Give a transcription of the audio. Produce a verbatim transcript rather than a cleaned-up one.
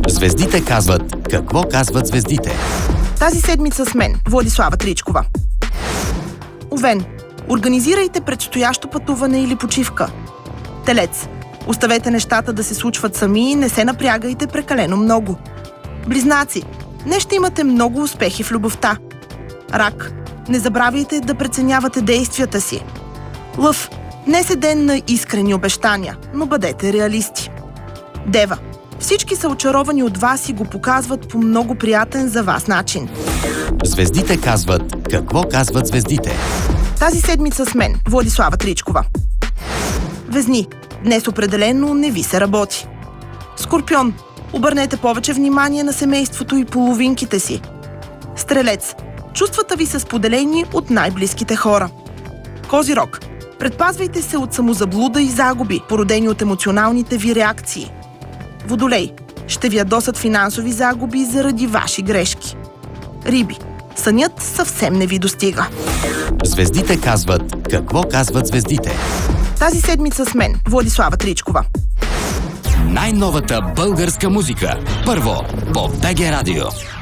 Звездите казват какво казват звездите. Тази седмица с мен, Владислава Тричкова. Овен, организирайте предстоящо пътуване или почивка. Телец, оставете нещата да се случват сами и не се напрягайте прекалено много. Близнаци, днес ще имате много успехи в любовта. Рак, не забравяйте да преценявате действията си. Лъв, днес е ден на искрени обещания, но бъдете реалисти. Дева, всички са очаровани от вас и го показват по много приятен за вас начин. Звездите казват какво казват звездите. Тази седмица с мен, Владислава Тричкова. Везни, днес определено не ви се работи. Скорпион, обърнете повече внимание на семейството и половинките си. Стрелец, чувствата ви са споделени от най-близките хора. Козирог, предпазвайте се от самозаблуда и загуби, породени от емоционалните ви реакции. Водолей, ще ви ядосат финансови загуби заради ваши грешки. Риби, сънят съвсем не ви достига. Звездите казват какво казват звездите. Тази седмица с мен, Владислава Тричкова. Най-новата българска музика. Първо по БГ Радио.